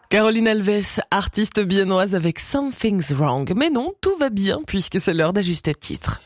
Caroline Alves, artiste viennoise avec Something's Wrong. Mais non, tout va bien puisque c'est l'heure d'ajuster titre.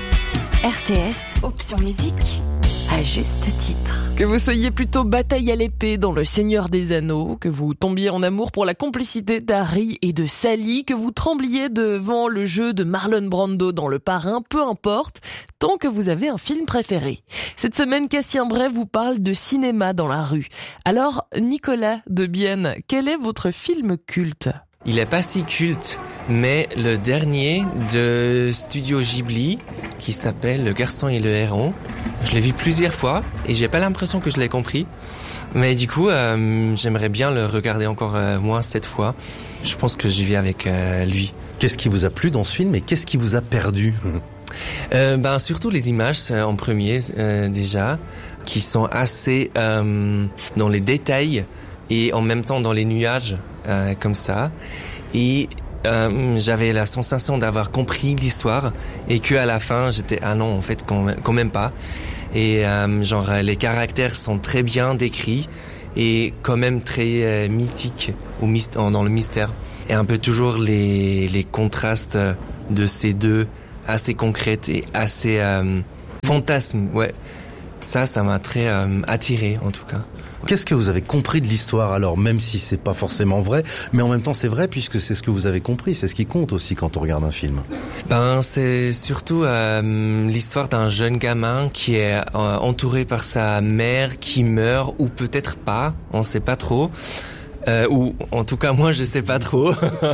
RTS, option musique, à juste titre. Que vous soyez plutôt bataille à l'épée dans Le Seigneur des Anneaux, que vous tombiez en amour pour la complicité d'Harry et de Sally, que vous trembliez devant le jeu de Marlon Brando dans Le Parrain, peu importe, tant que vous avez un film préféré. Cette semaine, Cassien Bray vous parle de cinéma dans la rue. Alors, Nicolas de Bienne, quel est votre film culte ? Il est pas si culte, mais le dernier de Studio Ghibli, qui s'appelle Le Garçon et le Héron, je l'ai vu plusieurs fois et j'ai pas l'impression que je l'ai compris. Mais du coup, j'aimerais bien le regarder encore moins cette fois. Je pense que j'y vais avec lui. Qu'est-ce qui vous a plu dans ce film et qu'est-ce qui vous a perdu ? Surtout les images en premier déjà, qui sont assez dans les détails et en même temps dans les nuages comme ça. Et j'avais la sensation d'avoir compris l'histoire et que à la fin j'étais non en fait quand même pas. Et les caractères sont très bien décrits et quand même très mythiques dans le mystère. Et un peu toujours les contrastes de ces deux assez concrètes et assez fantasmes. Ouais, ça m'a très attiré en tout cas. Qu'est-ce que vous avez compris de l'histoire alors, même si c'est pas forcément vrai, mais en même temps c'est vrai puisque c'est ce que vous avez compris, c'est ce qui compte aussi quand on regarde un film. C'est surtout l'histoire d'un jeune gamin qui est entouré par sa mère qui meurt ou peut-être pas, on sait pas trop. Ou en tout cas moi je sais pas trop.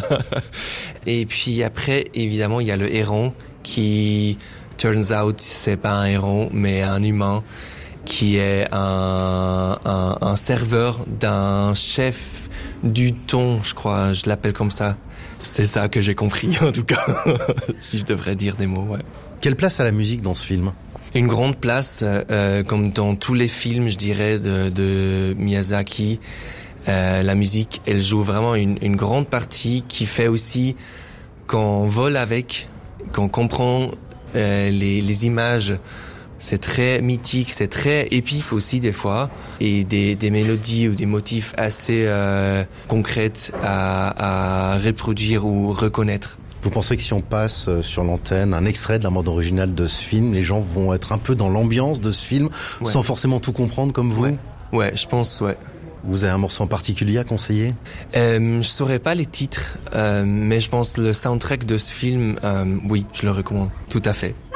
Et puis après évidemment il y a le héron qui turns out c'est pas un héron mais un humain qui est un serveur d'un chef du thon, je crois, je l'appelle comme ça. C'est ça que j'ai compris en tout cas, si je devrais dire des mots, ouais. Quelle place a la musique dans ce film ? Une grande place, comme dans tous les films, je dirais, de Miyazaki. La musique, elle joue vraiment une grande partie qui fait aussi qu'on vole avec, qu'on comprend les images. C'est très mythique, c'est très épique aussi des fois, et des mélodies ou des motifs assez concrètes à reproduire ou reconnaître. Vous pensez que si on passe sur l'antenne un extrait de la bande originale de ce film, les gens vont être un peu dans l'ambiance de ce film, ouais, sans forcément tout comprendre comme vous ? Ouais, je pense, ouais. Vous avez un morceau en particulier à conseiller ? Je saurais pas les titres, mais je pense le soundtrack de ce film, oui, je le recommande, tout à fait.